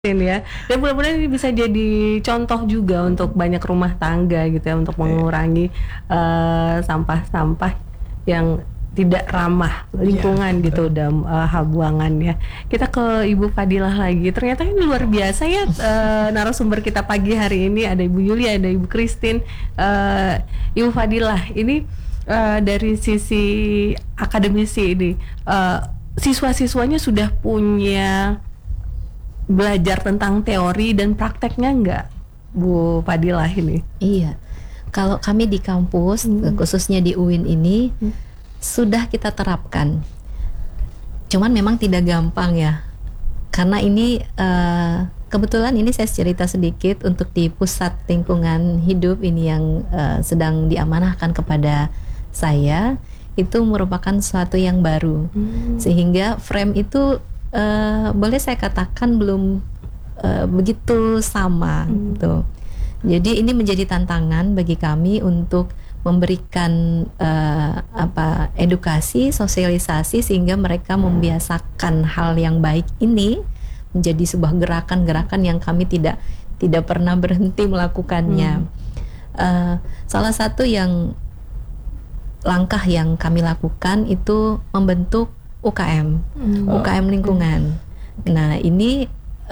ya. Dan mudah-mudahan ini bisa jadi contoh juga untuk banyak rumah tangga gitu ya, untuk mengurangi sampah-sampah yang tidak ramah lingkungan gitu dalam hal buangan ya. Kita ke Ibu Fadilah lagi. Ternyata ini luar biasa ya narasumber kita pagi hari ini, ada Ibu Yulia, ada Ibu Christine. Ibu Fadilah ini dari sisi akademisi ini, siswa-siswanya sudah punya belajar tentang teori dan prakteknya enggak, Bu Fadilah ini? Iya, kalau kami di kampus, khususnya di UIN ini, sudah kita terapkan. Cuman memang tidak gampang ya, karena ini kebetulan ini saya cerita sedikit untuk di pusat lingkungan hidup ini yang sedang diamanahkan kepada saya, itu merupakan sesuatu yang baru, sehingga frame itu boleh saya katakan belum begitu sama gitu. Jadi ini menjadi tantangan bagi kami untuk memberikan edukasi, sosialisasi sehingga mereka membiasakan hal yang baik ini menjadi sebuah gerakan-gerakan yang kami tidak pernah berhenti melakukannya. Salah satu langkah yang kami lakukan itu membentuk UKM, UKM lingkungan. Nah ini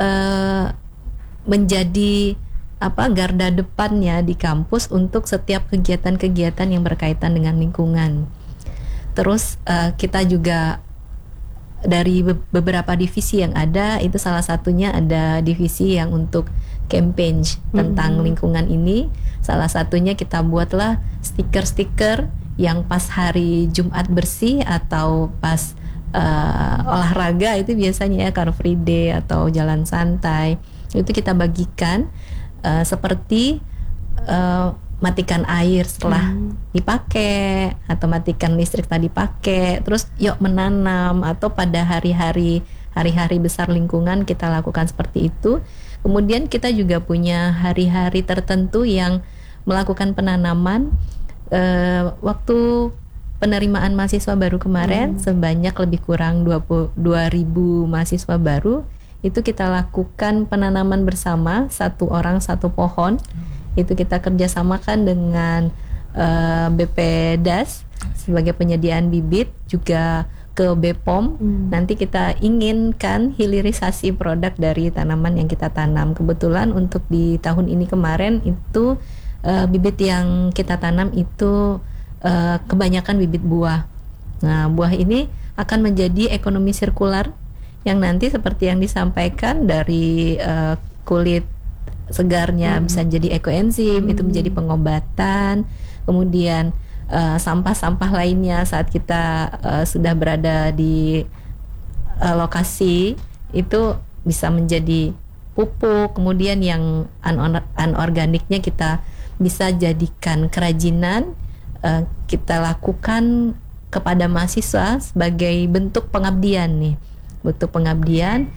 menjadi garda depannya di kampus untuk setiap kegiatan-kegiatan yang berkaitan dengan lingkungan. Terus kita juga dari beberapa divisi yang ada, itu salah satunya ada divisi yang untuk campaign tentang lingkungan ini. Salah satunya kita buatlah stiker-stiker yang pas hari Jumat bersih atau pas olahraga, itu biasanya ya Car Free Day atau jalan santai, itu kita bagikan seperti matikan air setelah dipakai atau matikan listrik tadi pakai, terus yuk menanam, atau pada hari-hari besar lingkungan kita lakukan seperti itu. Kemudian kita juga punya hari-hari tertentu yang melakukan penanaman. Waktu penerimaan mahasiswa baru kemarin sebanyak lebih kurang 22.000 mahasiswa baru, itu kita lakukan penanaman bersama, satu orang satu pohon. Itu kita kerjasamakan dengan BPDAS sebagai penyediaan bibit, juga ke BPOM. Nanti kita inginkan hilirisasi produk dari tanaman yang kita tanam. Kebetulan untuk di tahun ini kemarin itu bibit yang kita tanam itu kebanyakan bibit buah. Nah, buah ini akan menjadi ekonomi sirkular yang nanti seperti yang disampaikan dari kulit segarnya bisa jadi ekoenzim, itu menjadi pengobatan. Kemudian sampah-sampah lainnya saat kita sudah berada di lokasi itu bisa menjadi pupuk. Kemudian yang anorganiknya kita bisa jadikan kerajinan, kita lakukan kepada mahasiswa sebagai bentuk pengabdian nih, bentuk pengabdian,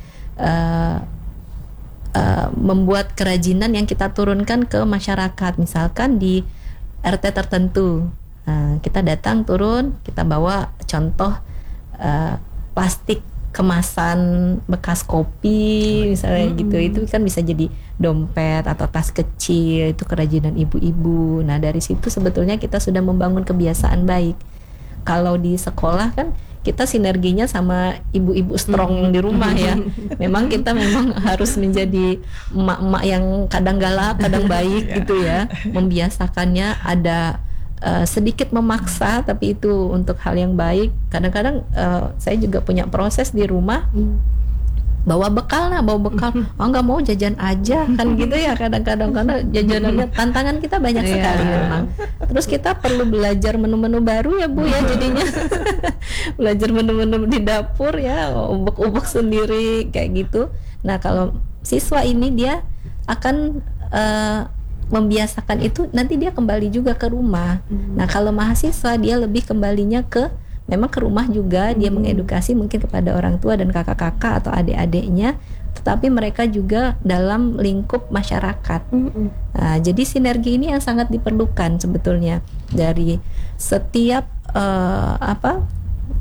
membuat kerajinan yang kita turunkan ke masyarakat. Misalkan di RT tertentu, kita datang turun, kita bawa contoh plastik kemasan bekas kopi misalnya gitu, itu kan bisa jadi dompet atau tas kecil, itu kerajinan ibu-ibu. Nah dari situ sebetulnya kita sudah membangun kebiasaan baik. Kalau di sekolah kan kita sinerginya sama ibu-ibu strong di rumah ya. Memang kita harus menjadi emak-emak yang kadang galak, kadang baik gitu ya. Membiasakannya ada sedikit memaksa, tapi itu untuk hal yang baik. Kadang-kadang saya juga punya proses di rumah, bawa bekal, nggak mau jajan aja kan gitu ya, kadang-kadang karena jajanannya tantangan kita banyak sekali memang. Terus kita perlu belajar menu-menu baru ya Bu ya, jadinya belajar menu-menu di dapur ya, ubek-ubek sendiri kayak gitu. Nah kalau siswa ini dia akan membiasakan itu, nanti dia kembali juga ke rumah. Nah kalau mahasiswa dia lebih kembalinya memang ke rumah juga, dia mengedukasi mungkin kepada orang tua dan kakak-kakak atau adik-adiknya, tetapi mereka juga dalam lingkup masyarakat. Nah, jadi sinergi ini yang sangat diperlukan sebetulnya dari setiap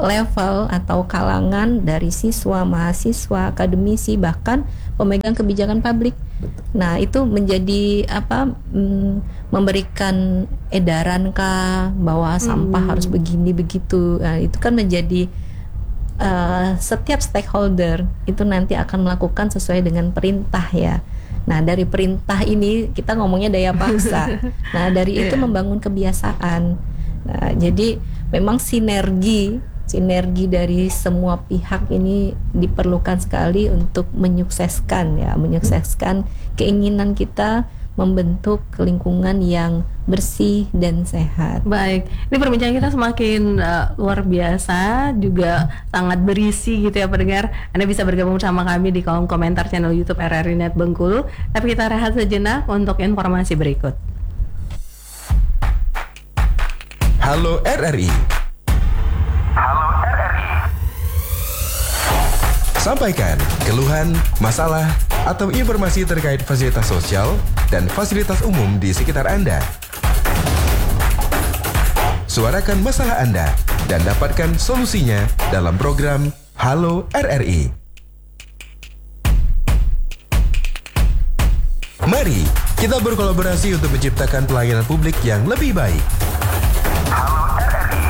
level atau kalangan dari siswa, mahasiswa, akademisi, bahkan pemegang kebijakan publik. Nah, itu menjadi memberikan edaran kah bahwa sampah harus begini begitu. Nah, itu kan menjadi setiap stakeholder itu nanti akan melakukan sesuai dengan perintah ya. Nah, dari perintah ini kita ngomongnya daya paksa. Nah, dari itu membangun kebiasaan. Nah, jadi memang sinergi dari semua pihak ini diperlukan sekali untuk menyukseskan keinginan kita membentuk lingkungan yang bersih dan sehat. Baik, ini perbincangan kita semakin luar biasa, juga sangat berisi gitu ya pendengar. Anda bisa bergabung bersama kami di kolom komentar channel YouTube RRI Net Bengkulu. Tapi kita rehat sejenak untuk informasi berikut. Halo RRI. Halo RRI. Sampaikan keluhan, masalah, atau informasi terkait fasilitas sosial dan fasilitas umum di sekitar Anda. Suarakan masalah Anda dan dapatkan solusinya dalam program Halo RRI. Mari kita berkolaborasi untuk menciptakan pelayanan publik yang lebih baik. Halo RRI.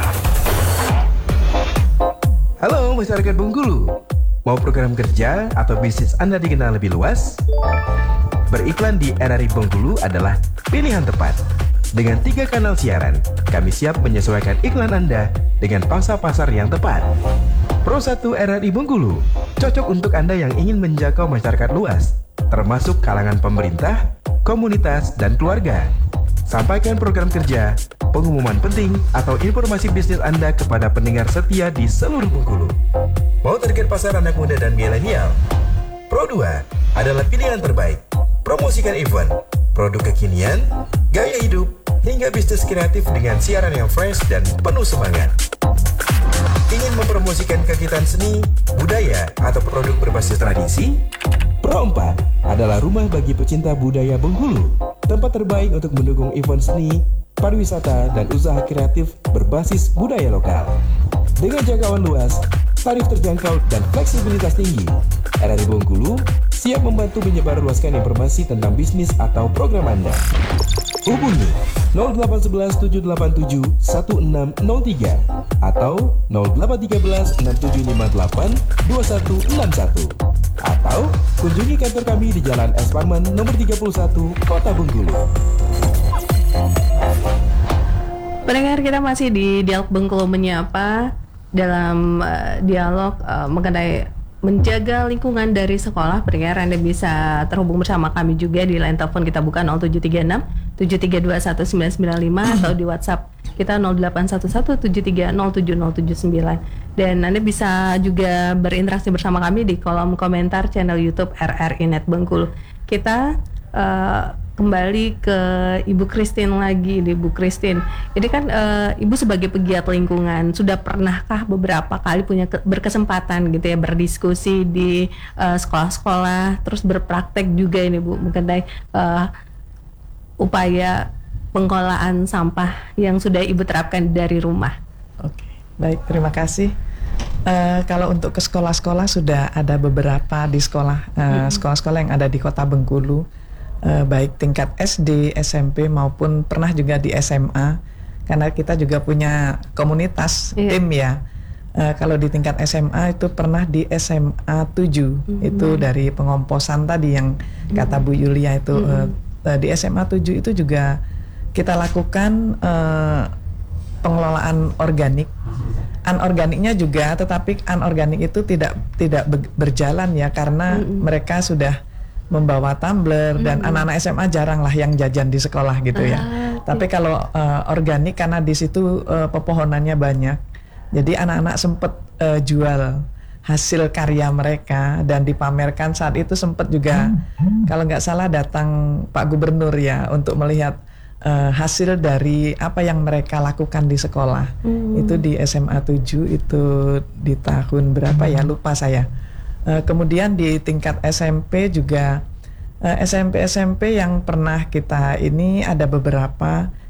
Halo masyarakat Bengkulu. Mau program kerja atau bisnis Anda dikenal lebih luas? Beriklan di RRI Bengkulu adalah pilihan tepat. Dengan 3 kanal siaran, kami siap menyesuaikan iklan Anda dengan pangsa pasar yang tepat. Pro 1 RRI Bengkulu, cocok untuk Anda yang ingin menjangkau masyarakat luas, termasuk kalangan pemerintah, komunitas, dan keluarga. Sampaikan program kerja, pengumuman penting, atau informasi bisnis Anda kepada pendengar setia di seluruh Bengkulu. Mau target pasar anak muda dan milenial? Pro 2 adalah pilihan terbaik. Promosikan event, produk kekinian, gaya hidup, hingga bisnis kreatif dengan siaran yang fresh dan penuh semangat. Ingin mempromosikan kegiatan seni, budaya, atau produk berbasis tradisi? Pro 4 adalah rumah bagi pecinta budaya Bengkulu, tempat terbaik untuk mendukung event seni, pariwisata, dan usaha kreatif berbasis budaya lokal. Dengan jangkauan luas, tarif terjangkau, dan fleksibilitas tinggi, RRI Bengkulu siap membantu menyebarluaskan informasi tentang bisnis atau program Anda. Hubungi 0811 787 1603 atau 0813 6758 2161 atau kunjungi kantor kami di Jalan S. Parman nomor 31, Kota Bengkulu. Pendengar, kita masih di Dialog Bengkulu Menyapa dalam dialog mengenai menjaga lingkungan dari sekolah. Pendengar, Anda bisa terhubung bersama kami juga di line telepon kita buka 0736 7321 995 atau di WhatsApp kita 0811 730779. Dan Anda bisa juga berinteraksi bersama kami di kolom komentar channel YouTube RRI Net Bengkulu. Kita kembali ke Ibu Christine lagi, Ibu Christine. Jadi kan Ibu sebagai pegiat lingkungan sudah pernahkah beberapa kali berkesempatan gitu ya berdiskusi di sekolah-sekolah, terus berpraktek juga ini Bu mengenai upaya pengolahan sampah yang sudah Ibu terapkan dari rumah? Oke, baik, terima kasih. Kalau untuk ke sekolah-sekolah sudah ada beberapa di sekolah-sekolah yang ada di Kota Bengkulu, baik tingkat SD, SMP maupun pernah juga di SMA, karena kita juga punya komunitas tim ya. Kalau di tingkat SMA itu pernah di SMA 7 itu dari pengomposan tadi yang kata Bu Yulia itu. Di SMA 7 itu juga kita lakukan pengelolaan organik. Anorganiknya juga, tetapi anorganik itu tidak berjalan ya karena mereka sudah membawa tumbler dan anak-anak SMA jarang lah yang jajan di sekolah gitu ya. Tapi kalau organik karena di situ pepohonannya banyak, jadi anak-anak sempat jual hasil karya mereka dan dipamerkan. Saat itu sempat juga kalau nggak salah datang Pak Gubernur ya untuk melihat hasil dari apa yang mereka lakukan di sekolah. Itu di SMA 7 itu di tahun berapa ya lupa saya. Kemudian di tingkat SMP juga SMP yang pernah kita ini ada beberapa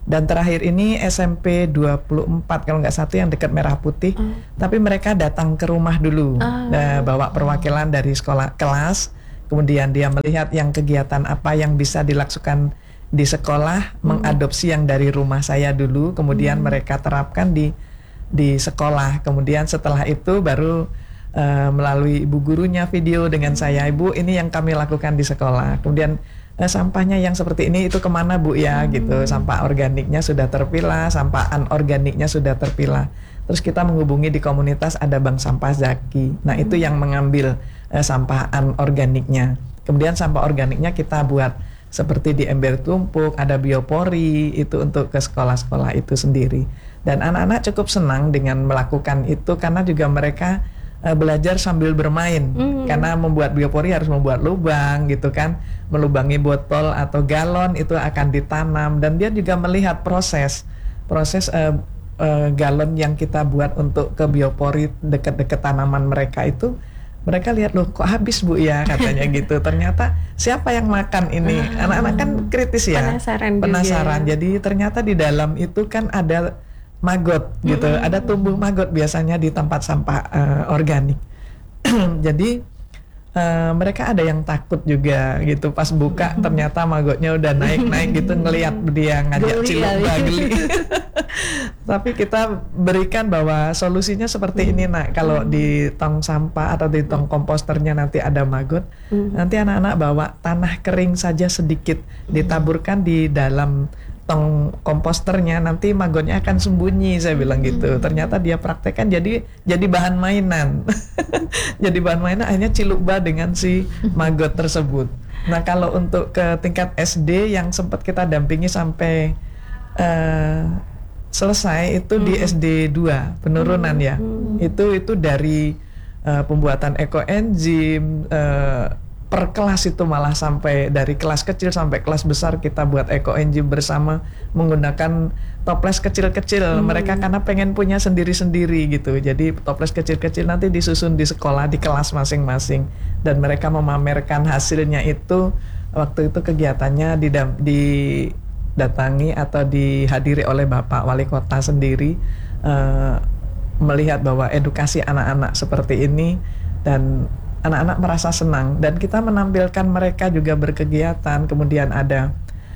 Dan terakhir ini SMP 24 kalau nggak satu yang dekat Merah Putih. Tapi mereka datang ke rumah dulu, bawa perwakilan dari sekolah kelas. Kemudian dia melihat yang kegiatan apa yang bisa dilakukan di sekolah, mengadopsi yang dari rumah saya dulu. Kemudian mereka terapkan di sekolah. Kemudian setelah itu baru melalui ibu gurunya video dengan saya, Ibu ini yang kami lakukan di sekolah. Kemudian sampahnya yang seperti ini itu kemana Bu ya gitu. Sampah organiknya sudah terpilah, sampah anorganiknya sudah terpilah. Terus kita menghubungi di komunitas ada bank sampah Zaki. Nah itu yang mengambil sampah anorganiknya. Kemudian sampah organiknya kita buat seperti di ember tumpuk, ada biopori itu untuk ke sekolah-sekolah itu sendiri. Dan anak-anak cukup senang dengan melakukan itu karena juga mereka belajar sambil bermain. Karena membuat biopori harus membuat lubang gitu kan, melubangi botol atau galon itu akan ditanam, dan dia juga melihat proses galon yang kita buat untuk ke biopori dekat-dekat tanaman mereka itu. Mereka lihat, loh kok habis Bu ya katanya gitu. Ternyata siapa yang makan ini? Anak-anak kan kritis ya, penasaran. Jadi ternyata di dalam itu kan ada maggot gitu, ada tumbuh maggot biasanya di tempat sampah organik. Jadi mereka ada yang takut juga gitu, pas buka ternyata maggotnya udah naik-naik gitu, ngelihat dia ngajak cilok geli. Tapi kita berikan bahwa solusinya seperti ini nak, kalau di tong sampah atau di tong komposternya nanti ada maggot, nanti anak-anak bawa tanah kering saja sedikit, ditaburkan di dalam tong komposternya, nanti maggotnya akan sembunyi, saya bilang gitu. Ternyata dia praktekkan jadi bahan mainan. Jadi bahan mainan, akhirnya cilukba dengan si maggot tersebut. Nah kalau untuk ke tingkat SD yang sempat kita dampingi sampai selesai itu di SD 2 penurunan ya. Itu dari pembuatan ekoenzim, per kelas itu malah sampai dari kelas kecil sampai kelas besar kita buat ekoenzim bersama menggunakan toples kecil-kecil. Mereka karena pengen punya sendiri-sendiri gitu. Jadi toples kecil-kecil nanti disusun di sekolah, di kelas masing-masing, dan mereka memamerkan hasilnya itu. Waktu itu kegiatannya didatangi atau dihadiri oleh Bapak Wali Kota sendiri, melihat bahwa edukasi anak-anak seperti ini dan anak-anak merasa senang, dan kita menampilkan mereka juga berkegiatan. Kemudian ada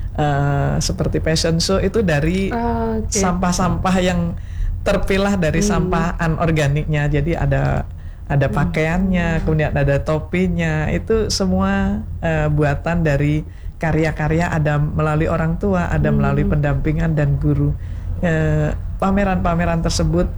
seperti fashion show itu dari sampah-sampah yang terpilah dari sampah anorganiknya. Jadi ada pakaiannya, kemudian ada topinya, itu semua buatan dari karya-karya, ada melalui orang tua, ada melalui pendampingan dan guru. Pameran-pameran tersebut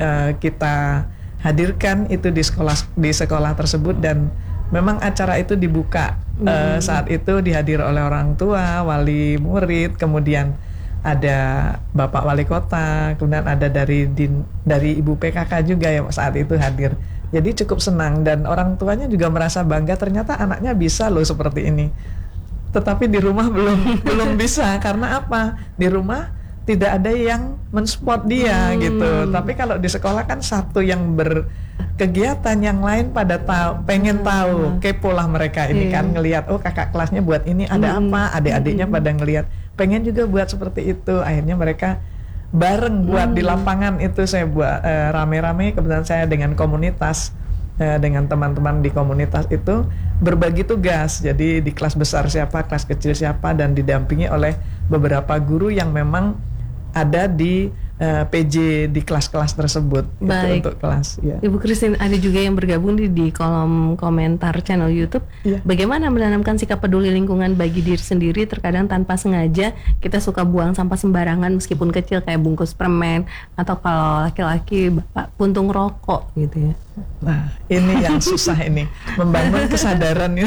kita hadirkan itu di sekolah tersebut, dan memang acara itu dibuka saat itu dihadiri oleh orang tua, wali murid, kemudian ada Bapak Wali Kota, kemudian ada dari Ibu PKK juga yang saat itu hadir. Jadi cukup senang, dan orang tuanya juga merasa bangga, ternyata anaknya bisa loh seperti ini. Tetapi di rumah belum bisa, karena apa? Di rumah tidak ada yang mensupport dia gitu. Tapi kalau di sekolah kan satu yang berkegiatan, yang lain pada pengen tahu, kepo lah mereka ini kan, ngelihat oh kakak kelasnya buat ini ada apa, adik-adiknya pada ngelihat pengen juga buat seperti itu. Akhirnya mereka bareng buat di lapangan itu. Saya buat rame-rame, kebetulan saya dengan komunitas, dengan teman-teman di komunitas itu berbagi tugas. Jadi di kelas besar siapa, kelas kecil siapa, dan didampingi oleh beberapa guru yang memang ada di PJ di kelas-kelas tersebut. Baik. Itu untuk kelas ya. Ibu Christine, ada juga yang bergabung di kolom komentar channel YouTube. Bagaimana menanamkan sikap peduli lingkungan bagi diri sendiri? Terkadang tanpa sengaja kita suka buang sampah sembarangan meskipun kecil, kayak bungkus permen, atau kalau laki-laki bapak puntung rokok gitu ya. Nah ini yang susah ini, membangun kesadaran ini.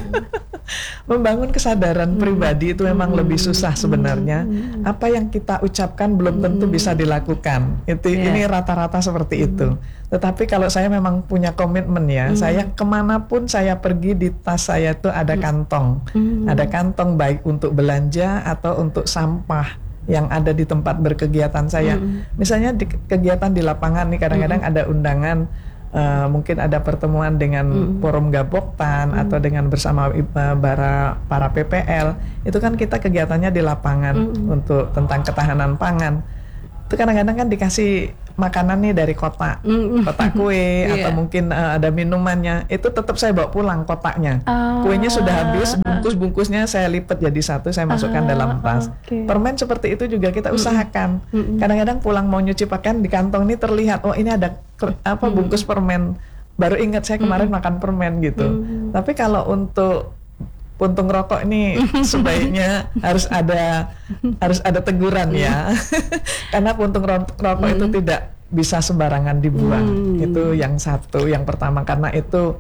Membangun kesadaran pribadi itu memang lebih susah sebenarnya. Apa yang kita ucapkan belum tentu bisa dilakukan. Ini rata-rata seperti itu. Tetapi kalau saya memang punya komitmen ya, saya kemanapun saya pergi, di tas saya itu ada kantong. Ada kantong baik untuk belanja atau untuk sampah yang ada di tempat berkegiatan saya. Misalnya di kegiatan di lapangan nih, kadang-kadang ada undangan mungkin ada pertemuan dengan forum Gapoktan atau dengan bersama para PPL, itu kan kita kegiatannya di lapangan untuk tentang ketahanan pangan. Itu kadang-kadang kan dikasih makanan nih dari kotak kue atau mungkin ada minumannya, itu tetap saya bawa pulang kotaknya. Kuenya sudah habis, bungkus-bungkusnya saya lipat jadi satu, saya masukkan dalam tas. Permen seperti itu juga kita usahakan. Kadang-kadang pulang mau nyuci pakaian di kantong ini terlihat, oh ini ada bungkus permen, baru ingat saya kemarin makan permen gitu. Tapi kalau untuk puntung rokok ini sebaiknya harus ada teguran ya. Karena puntung rokok itu tidak bisa sembarangan dibuang. Itu yang satu, yang pertama, karena itu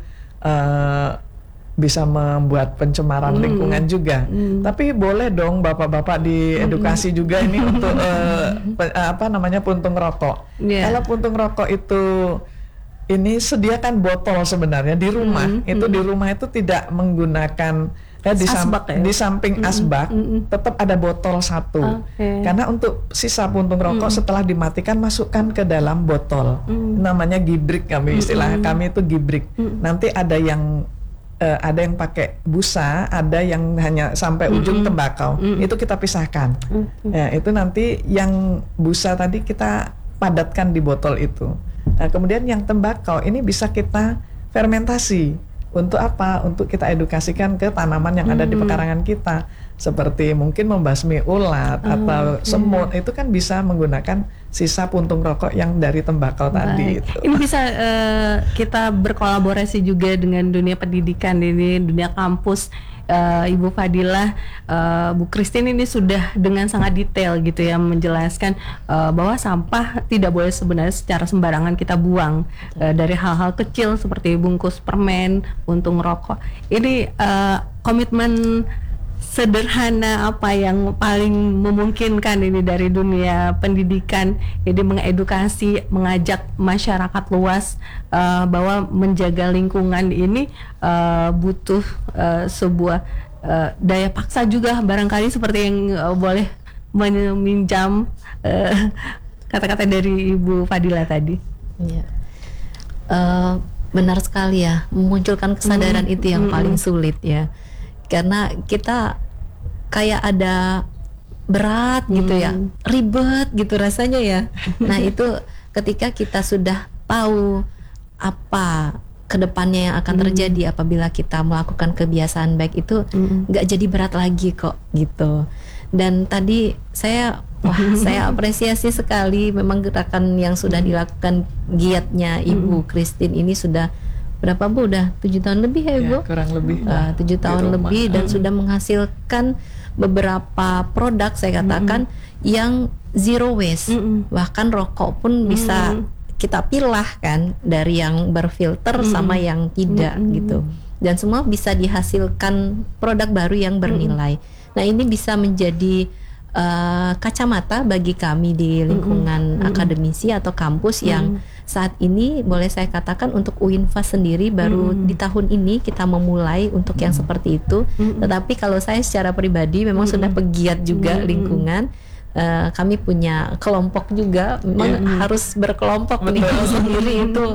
bisa membuat pencemaran lingkungan juga. Tapi boleh dong bapak-bapak diedukasi juga ini untuk puntung rokok. Kalau puntung rokok itu ini sediakan botol sebenarnya di rumah. Itu di rumah itu tidak menggunakan di samping asbak tetap ada botol satu. Karena untuk sisa puntung rokok setelah dimatikan masukkan ke dalam botol. Namanya gibrik, istilah kami itu gibrik. Nanti ada yang pakai busa, ada yang hanya sampai ujung tembakau. Itu kita pisahkan. Ya, itu nanti yang busa tadi kita padatkan di botol itu. Nah, kemudian yang tembakau ini bisa kita fermentasi. Untuk apa? Untuk kita edukasikan ke tanaman yang ada di pekarangan kita, seperti mungkin membasmi ulat atau semut. Itu kan bisa menggunakan sisa puntung rokok yang dari tembakau tadi itu. Ini bisa kita berkolaborasi juga dengan dunia pendidikan, ini dunia kampus. Ibu Fadilah, Bu Christine ini sudah dengan sangat detail gitu ya menjelaskan bahwa sampah tidak boleh sebenarnya secara sembarangan kita buang, dari hal-hal kecil seperti bungkus permen, puntung rokok. Ini komitmen sederhana apa yang paling memungkinkan ini dari dunia pendidikan, jadi mengedukasi, mengajak masyarakat luas bahwa menjaga lingkungan ini butuh sebuah daya paksa juga barangkali, seperti yang boleh meminjam kata-kata dari Ibu Fadilah tadi. Ya. Benar sekali ya, memunculkan kesadaran itu yang paling sulit ya. Karena kita kayak ada berat gitu ya, ribet gitu rasanya ya. Nah itu ketika kita sudah tahu apa kedepannya yang akan terjadi apabila kita melakukan kebiasaan baik itu, nggak jadi berat lagi kok gitu. Dan tadi saya apresiasi sekali memang gerakan yang sudah dilakukan giatnya Ibu Christine ini sudah berapa Bu? Udah 7 tahun lebih ya Ibu? Ya, kurang lebih 7 tahun lebih dan sudah menghasilkan beberapa produk saya katakan yang zero waste. Bahkan rokok pun bisa kita pilah kan, dari yang berfilter sama yang tidak gitu. Dan semua bisa dihasilkan produk baru yang bernilai. Nah ini bisa menjadi kacamata bagi kami di lingkungan akademisi atau kampus yang saat ini boleh saya katakan untuk UINFA sendiri baru di tahun ini kita memulai untuk yang seperti itu. Tetapi kalau saya secara pribadi memang sudah pegiat juga lingkungan. Kami punya kelompok juga, memang harus berkelompok nih sendiri itu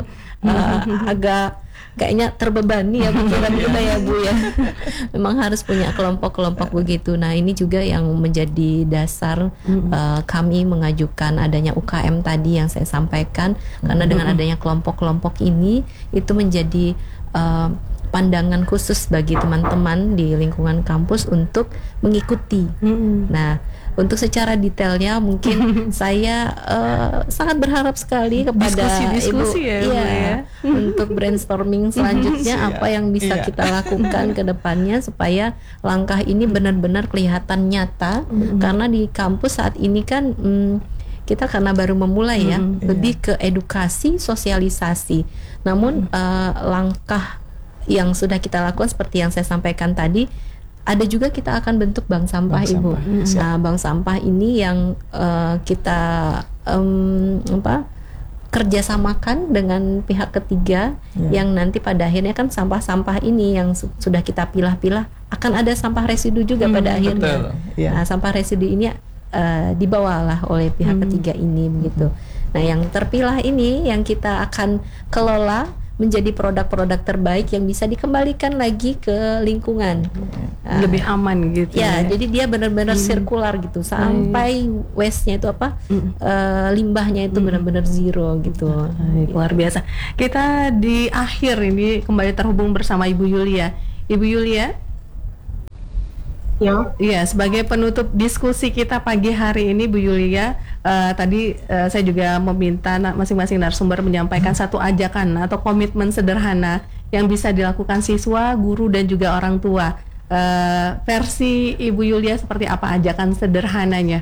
agak kayaknya terbebani ya pikiran kita ya Bu ya. Memang harus punya kelompok-kelompok begitu. Nah ini juga yang menjadi dasar kami mengajukan adanya UKM tadi yang saya sampaikan, karena dengan adanya kelompok-kelompok ini itu menjadi pandangan khusus bagi teman-teman di lingkungan kampus untuk mengikuti. Nah untuk secara detailnya mungkin saya sangat berharap sekali kepada diskusi Ibu ya, untuk brainstorming selanjutnya apa yang bisa kita lakukan ke depannya supaya langkah ini benar-benar kelihatan nyata. Karena di kampus saat ini kan kita karena baru memulai ya, lebih ke edukasi, sosialisasi. Namun langkah yang sudah kita lakukan seperti yang saya sampaikan tadi, ada juga kita akan bentuk bank sampah Ibu. Nah, bank sampah ini yang kita kerjasamakan dengan pihak ketiga yang nanti pada akhirnya kan sampah-sampah ini yang sudah kita pilah-pilah akan ada sampah residu juga pada akhirnya. Nah, sampah residu ini dibawalah oleh pihak ketiga ini begitu. Nah, yang terpilah ini yang kita akan kelola menjadi produk-produk terbaik yang bisa dikembalikan lagi ke lingkungan. Lebih aman gitu Ya, jadi dia benar-benar sirkular gitu sampai waste-nya itu limbahnya itu benar-benar zero gitu. Luar biasa. Kita di akhir ini kembali terhubung bersama Ibu Yulia. Ibu Yulia? Iya, sebagai penutup diskusi kita pagi hari ini, Bu Yulia, tadi saya juga meminta masing-masing narasumber menyampaikan satu ajakan atau komitmen sederhana yang bisa dilakukan siswa, guru, dan juga orang tua. Versi Ibu Yulia seperti apa ajakan sederhananya?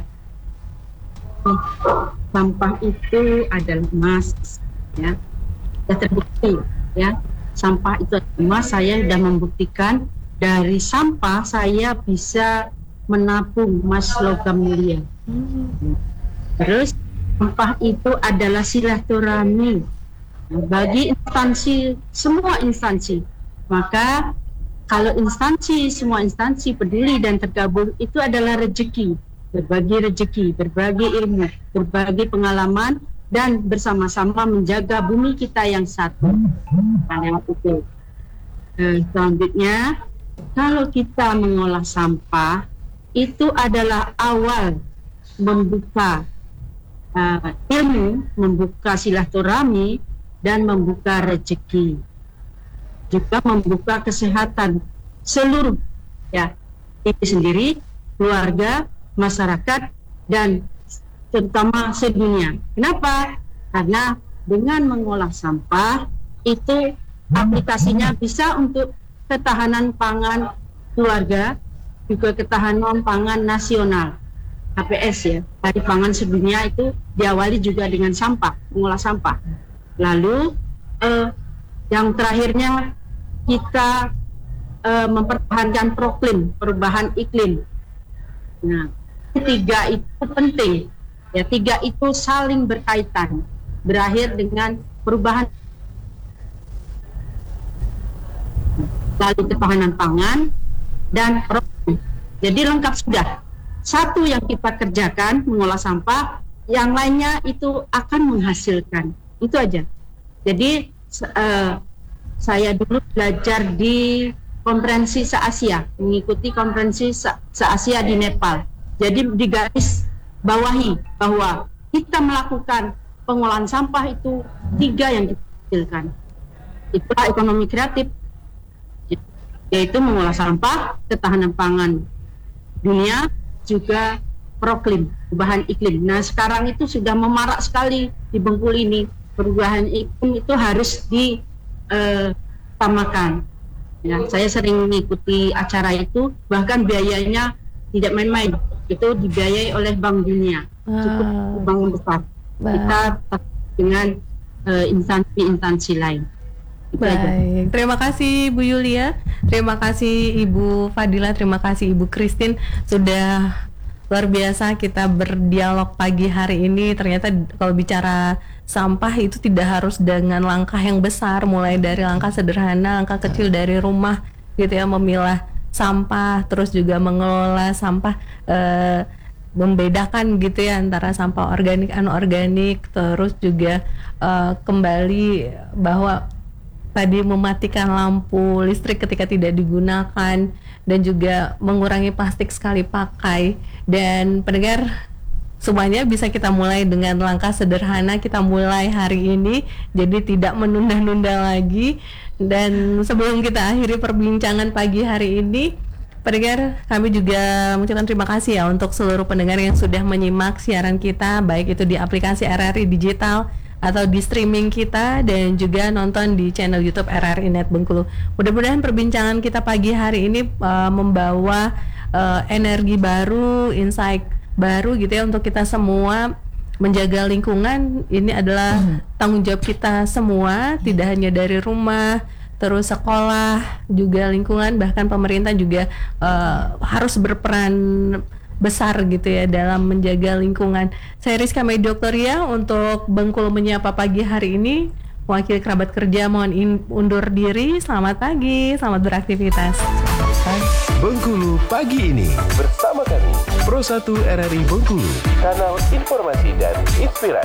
Sampah itu adalah emas, ya, sudah terbukti, ya. Sampah itu adalah emas. Saya sudah membuktikan. Dari sampah saya bisa menabung emas logam mulia. Terus sampah itu adalah silaturahmi bagi instansi, semua instansi. Maka kalau semua instansi peduli dan tergabung, itu adalah rezeki. Berbagi ilmu, berbagi pengalaman, dan bersama-sama menjaga bumi kita yang satu. Selanjutnya, kalau kita mengolah sampah, itu adalah awal membuka ilmu, membuka silaturahmi, dan membuka rezeki. Juga membuka kesehatan seluruh, ya, diri sendiri, keluarga, masyarakat, dan terutama sedunia. Kenapa? Karena dengan mengolah sampah, itu aplikasinya bisa untuk ketahanan pangan keluarga, juga ketahanan pangan nasional, KPS, ya. Dari pangan sedunia itu diawali juga dengan sampah, mengolah sampah. Lalu yang terakhirnya kita mempertahankan proklim perubahan iklim. Nah, ketiga itu penting, ya. Tiga itu saling berkaitan, berakhir dengan perubahan. Lalu ketahanan pangan dan proklim. Jadi lengkap sudah. Satu yang kita kerjakan mengolah sampah, yang lainnya itu akan menghasilkan. Itu aja. Jadi saya dulu belajar di konferensi se-Asia, mengikuti konferensi se-Asia di Nepal. Jadi digaris bawahi bahwa kita melakukan pengolahan sampah itu 3 yang kita hasilkan. Itulah ekonomi kreatif, yaitu mengolah sampah, ketahanan pangan dunia, juga proklim, perubahan iklim. Nah, sekarang itu sudah memarak sekali di Bengkulu ini. Perubahan iklim itu harus ditamakan. Ya, saya sering mengikuti acara itu, bahkan biayanya tidak main-main. Itu dibiayai oleh Bank Dunia, cukup bank besar. Kita dengan instansi-instansi lain. Baik, terima kasih Bu Yulia, terima kasih Ibu Fadila, terima kasih Ibu Christine, sudah luar biasa kita berdialog pagi hari ini. Ternyata kalau bicara sampah itu tidak harus dengan langkah yang besar, mulai dari langkah sederhana, langkah kecil dari rumah gitu ya, memilah sampah, terus juga mengelola sampah, membedakan gitu ya antara sampah organik, anorganik, terus juga kembali bahwa tadi mematikan lampu listrik ketika tidak digunakan, dan juga mengurangi plastik sekali pakai. Dan pendengar semuanya bisa kita mulai dengan langkah sederhana, kita mulai hari ini, jadi tidak menunda-nunda lagi. Dan sebelum kita akhiri perbincangan pagi hari ini, pendengar, kami juga mengucapkan terima kasih ya untuk seluruh pendengar yang sudah menyimak siaran kita, baik itu di aplikasi RRI Digital atau di streaming kita, dan juga nonton di channel YouTube RRI Net Bengkulu. Mudah-mudahan perbincangan kita pagi hari ini membawa energi baru, insight baru gitu ya untuk kita semua menjaga lingkungan. Ini adalah tanggung jawab kita semua, tidak hanya dari rumah, terus sekolah, juga lingkungan, bahkan pemerintah juga harus berperan besar gitu ya dalam menjaga lingkungan. Saya Rizka Medoktoria untuk Bengkulu Menyapa pagi hari ini, wakil kerabat kerja mohon undur diri. Selamat pagi, selamat beraktivitas. Bengkulu pagi ini bersama kami Pro 1 RRI Bengkulu, kanal informasi dan inspirasi.